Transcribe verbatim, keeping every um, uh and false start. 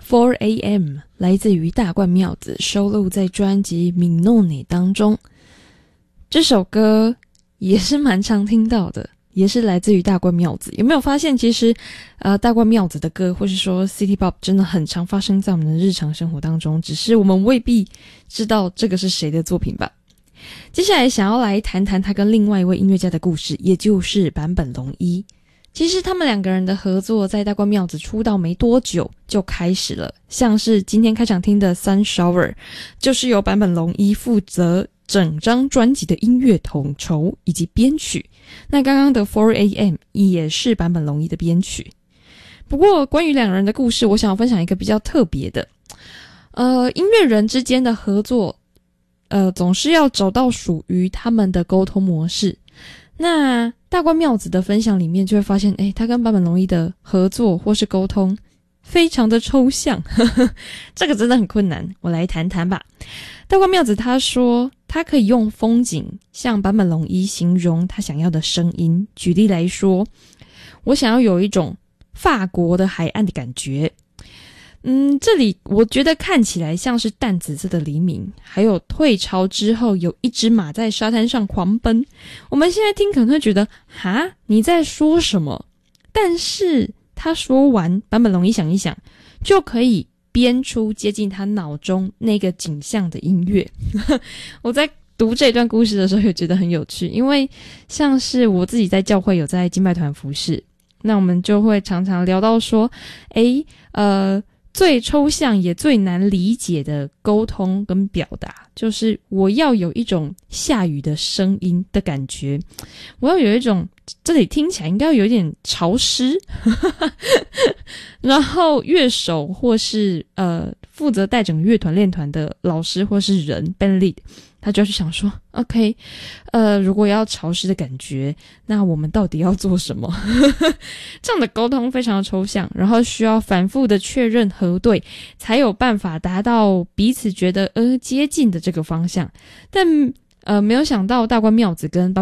four A M 来自于大冠妙子，收录在专辑《Minone》当中。这首歌也是蛮常听到的，也是来自于大冠妙子。有没有发现其实呃，大冠妙子的歌或是说 City Pop 真的很常发生在我们的日常生活当中，只是我们未必知道这个是谁的作品吧。接下来想要来谈谈他跟另外一位音乐家的故事，也就是坂本龙一。其实他们两个人的合作在大冠妙子出道没多久就开始了，像是今天开场听的 Sun Shower 就是由坂本龙一负责整张专辑的音乐统筹以及编曲，那刚刚的 four A M 也是坂本龙一的编曲。不过关于两人的故事，我想要分享一个比较特别的，呃，音乐人之间的合作呃，总是要找到属于他们的沟通模式。那大冠妙子的分享里面就会发现，诶，他跟坂本龙一的合作或是沟通非常的抽象，呵呵，这个真的很困难。我来谈谈吧。大冠妙子他说，他可以用风景向坂本龙一形容他想要的声音。举例来说，我想要有一种法国的海岸的感觉。嗯，这里我觉得看起来像是淡紫色的黎明，还有退潮之后有一只马在沙滩上狂奔。我们现在听可能会觉得，哈，你在说什么？但是他说完，坂本龙一想一想，就可以编出接近他脑中那个景象的音乐。我在读这段故事的时候也觉得很有趣，因为像是我自己在教会有在敬拜团服侍，那我们就会常常聊到说，诶，呃最抽象也最难理解的沟通跟表达，就是我要有一种下雨的声音的感觉，我要有一种这里听起来应该有一点潮湿然后乐手或是呃负责带整个乐团练团的老师或是人 band lead， 他就要去想说 OK 呃，如果要潮湿的感觉，那我们到底要做什么这样的沟通非常的抽象，然后需要反复的确认核对，才有办法达到彼此觉得呃接近的这个方向。但呃没有想到大冠妙子跟